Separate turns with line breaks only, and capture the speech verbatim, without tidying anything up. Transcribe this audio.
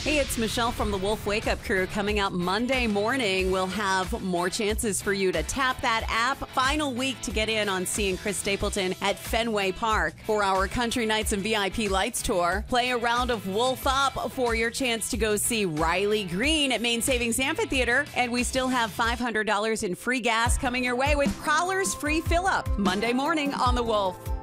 Hey, it's Michelle from the Wolf Wake Up Crew. Coming up Monday morning, we'll have more chances for you to tap that app. Final week to get in on seeing Chris Stapleton at Fenway Park for our Country Nights and V I P Lights tour. Play a round of Wolf Up for your chance to go see Riley Green at Main Savings Amphitheater. And we still have five hundred dollars in free gas coming your way with Crawler's Free Fill Up Monday morning on The Wolf.